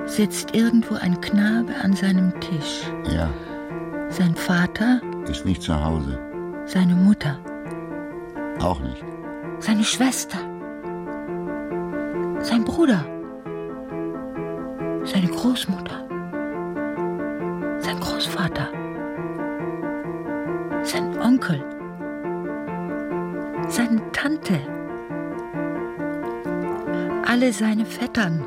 sitzt irgendwo ein Knabe an seinem Tisch. Ja. Sein Vater Ist nicht zu Hause. Seine Mutter. Auch nicht. Seine Schwester. Sein Bruder. Seine Großmutter. Sein Großvater. Sein Onkel. Seine Tante. Alle seine Vettern.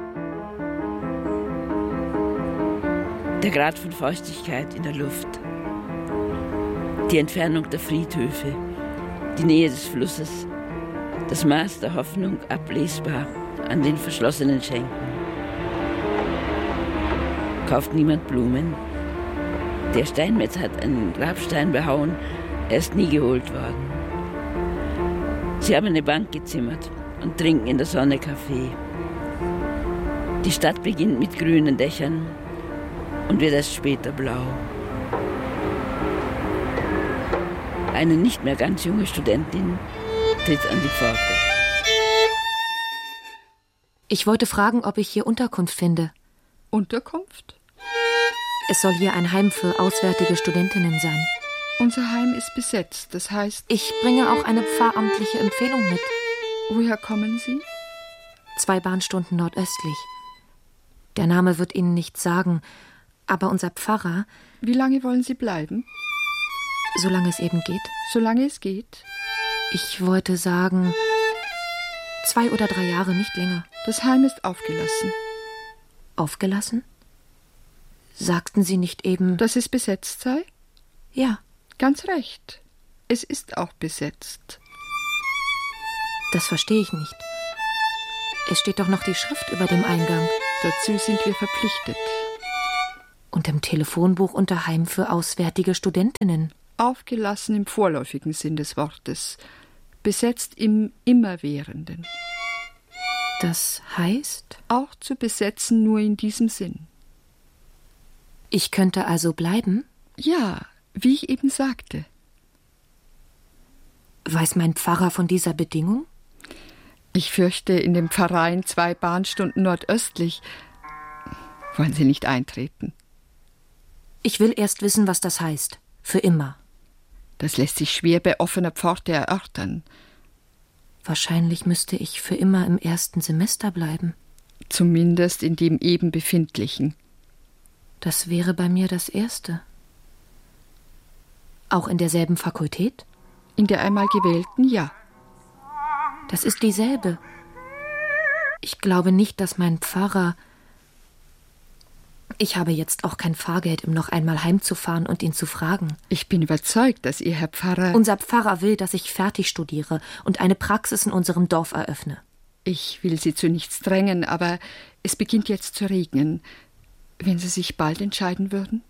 Der Grad von Feuchtigkeit in der Luft. Die Entfernung der Friedhöfe. Die Nähe des Flusses. Das Maß der Hoffnung ablesbar an den verschlossenen Schenken. Kauft niemand Blumen? Der Steinmetz hat einen Grabstein behauen, er ist nie geholt worden. Sie haben eine Bank gezimmert und trinken in der Sonne Kaffee. Die Stadt beginnt mit grünen Dächern und wird erst später blau. Eine nicht mehr ganz junge Studentin tritt an die Pforte. Ich wollte fragen, ob ich hier Unterkunft finde. Unterkunft? Es soll hier ein Heim für auswärtige Studentinnen sein. Unser Heim ist besetzt, das heißt... Ich bringe auch eine pfarramtliche Empfehlung mit. Woher kommen Sie? 2 Bahnstunden nordöstlich. Der Name wird Ihnen nichts sagen, aber unser Pfarrer... Wie lange wollen Sie bleiben? Solange es eben geht. Solange es geht? Ich wollte sagen, 2 oder 3 Jahre, nicht länger. Das Heim ist aufgelassen. Aufgelassen? Sagten Sie nicht eben... Dass es besetzt sei? Ja. Ganz recht. Es ist auch besetzt. Das verstehe ich nicht. Es steht doch noch die Schrift über dem Eingang. Dazu sind wir verpflichtet. Und im Telefonbuch unter Heim für auswärtige Studentinnen. Aufgelassen im vorläufigen Sinn des Wortes. Besetzt im Immerwährenden. Das heißt? Auch zu besetzen nur in diesem Sinn. Ich könnte also bleiben? Ja, wie ich eben sagte. Weiß mein Pfarrer von dieser Bedingung? Ich fürchte, in dem Pfarreien 2 Bahnstunden nordöstlich. Wollen Sie nicht eintreten? Ich will erst wissen, was das heißt. Für immer. Das lässt sich schwer bei offener Pforte erörtern. Wahrscheinlich müsste ich für immer im 1. Semester bleiben. Zumindest in dem eben befindlichen. Das wäre bei mir das Erste. Auch in derselben Fakultät? In der einmal gewählten, ja. Das ist dieselbe. Ich glaube nicht, dass mein Pfarrer... Ich habe jetzt auch kein Fahrgeld, um noch einmal heimzufahren und ihn zu fragen. Ich bin überzeugt, dass Ihr Herr Pfarrer... Unser Pfarrer will, dass ich fertig studiere und eine Praxis in unserem Dorf eröffne. Ich will Sie zu nichts drängen, aber es beginnt jetzt zu regnen. Wenn Sie sich bald entscheiden würden?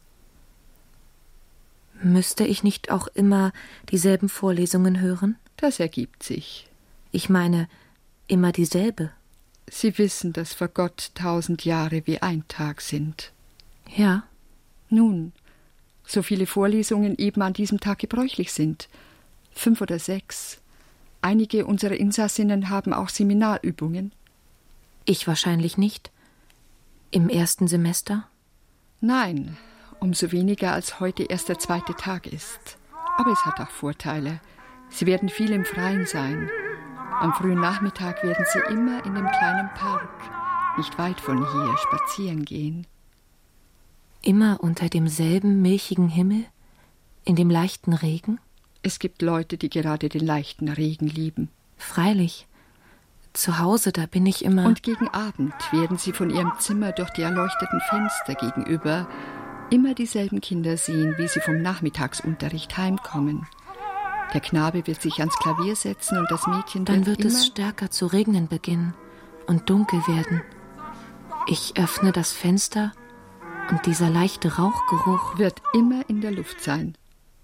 Müsste ich nicht auch immer dieselben Vorlesungen hören? Das ergibt sich. Ich meine, immer dieselbe. Sie wissen, dass vor Gott 1000 Jahre wie ein Tag sind. Ja. Nun, so viele Vorlesungen eben an diesem Tag gebräuchlich sind. 5 oder 6. Einige unserer Insassinnen haben auch Seminarübungen. Ich wahrscheinlich nicht. Im 1. Semester? Nein, umso weniger als heute erst der 2. Tag ist. Aber es hat auch Vorteile. Sie werden viel im Freien sein. Am frühen Nachmittag werden Sie immer in dem kleinen Park, nicht weit von hier, spazieren gehen. Immer unter demselben milchigen Himmel? In dem leichten Regen? Es gibt Leute, die gerade den leichten Regen lieben. Freilich. Zu Hause, da bin ich immer... Und gegen Abend werden Sie von Ihrem Zimmer durch die erleuchteten Fenster gegenüber immer dieselben Kinder sehen, wie sie vom Nachmittagsunterricht heimkommen. Der Knabe wird sich ans Klavier setzen und das Mädchen Dann wird es stärker zu regnen beginnen und dunkel werden. Ich öffne das Fenster und dieser leichte Rauchgeruch wird immer in der Luft sein.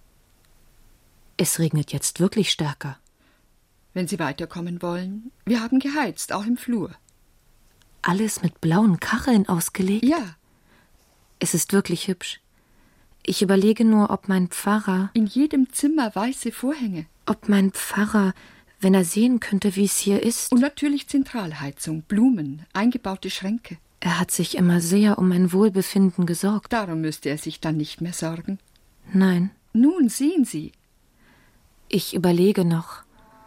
Es regnet jetzt wirklich stärker. Wenn Sie weiterkommen wollen, wir haben geheizt, auch im Flur. Alles mit blauen Kacheln ausgelegt? Ja. Es ist wirklich hübsch. Ich überlege nur, ob mein Pfarrer... In jedem Zimmer weiße Vorhänge. Ob mein Pfarrer, wenn er sehen könnte, wie es hier ist... Und natürlich Zentralheizung, Blumen, eingebaute Schränke. Er hat sich immer sehr um mein Wohlbefinden gesorgt. Darum müsste er sich dann nicht mehr sorgen. Nein. Nun, sehen Sie. Ich überlege noch.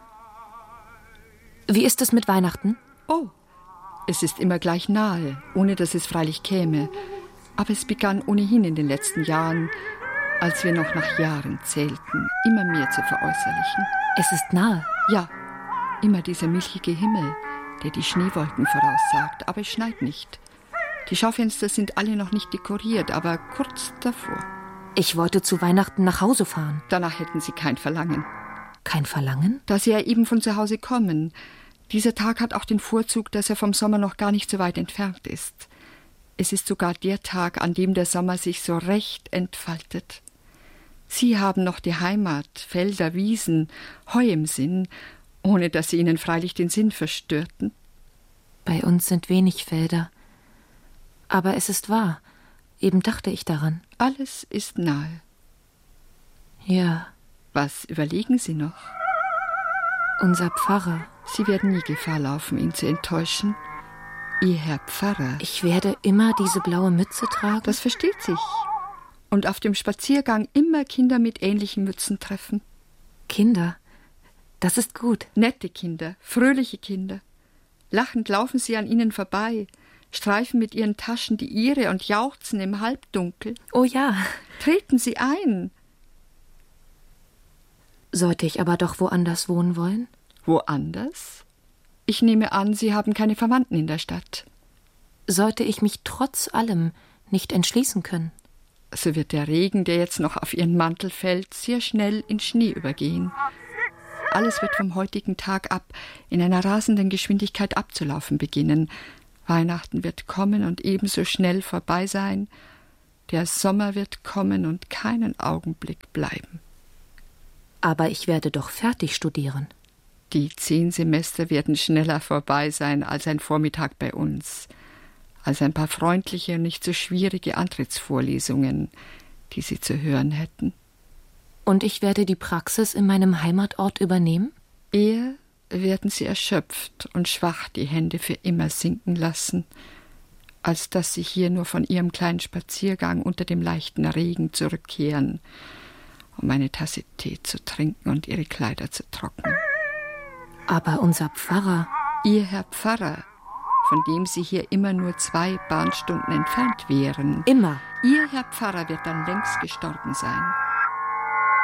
Wie ist es mit Weihnachten? Oh, es ist immer gleich nahe, ohne dass es freilich käme. Aber es begann ohnehin in den letzten Jahren, als wir noch nach Jahren zählten, immer mehr zu veräußerlichen. Es ist nahe. Ja, immer dieser milchige Himmel, der die Schneewolken voraussagt. Aber es schneit nicht. Die Schaufenster sind alle noch nicht dekoriert, aber kurz davor. Ich wollte zu Weihnachten nach Hause fahren. Danach hätten Sie kein Verlangen. Kein Verlangen? Da Sie ja eben von zu Hause kommen. Dieser Tag hat auch den Vorzug, dass er vom Sommer noch gar nicht so weit entfernt ist. Es ist sogar der Tag, an dem der Sommer sich so recht entfaltet. Sie haben noch die Heimat, Felder, Wiesen, Heu im Sinn, ohne dass sie Ihnen freilich den Sinn verstörten. Bei uns sind wenig Felder. Aber es ist wahr. Eben dachte ich daran. Alles ist nahe. Ja. Was überlegen Sie noch? Unser Pfarrer. Sie werden nie Gefahr laufen, ihn zu enttäuschen. Ihr Herr Pfarrer. Ich werde immer diese blaue Mütze tragen? Das versteht sich. Und auf dem Spaziergang immer Kinder mit ähnlichen Mützen treffen. Kinder? Das ist gut. Nette Kinder, fröhliche Kinder. Lachend laufen sie an ihnen vorbei, streifen mit ihren Taschen die ihre und jauchzen im Halbdunkel. Oh ja. Treten Sie ein. Sollte ich aber doch woanders wohnen wollen? Woanders? Ich nehme an, Sie haben keine Verwandten in der Stadt. Sollte ich mich trotz allem nicht entschließen können? So wird der Regen, der jetzt noch auf Ihren Mantel fällt, sehr schnell in Schnee übergehen. Alles wird vom heutigen Tag ab in einer rasenden Geschwindigkeit abzulaufen beginnen. Weihnachten wird kommen und ebenso schnell vorbei sein. Der Sommer wird kommen und keinen Augenblick bleiben. Aber ich werde doch fertig studieren. Die 10 Semester werden schneller vorbei sein als ein Vormittag bei uns, als ein paar freundliche und nicht so schwierige Antrittsvorlesungen, die Sie zu hören hätten. Und ich werde die Praxis in meinem Heimatort übernehmen? Eher werden Sie erschöpft und schwach die Hände für immer sinken lassen, als dass Sie hier nur von Ihrem kleinen Spaziergang unter dem leichten Regen zurückkehren, um eine Tasse Tee zu trinken und Ihre Kleider zu trocknen. Aber unser Pfarrer... Ihr Herr Pfarrer, von dem Sie hier immer nur 2 Bahnstunden entfernt wären. Immer. Ihr Herr Pfarrer wird dann längst gestorben sein.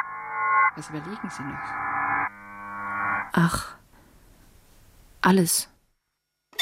Was überlegen Sie noch? Ach, alles.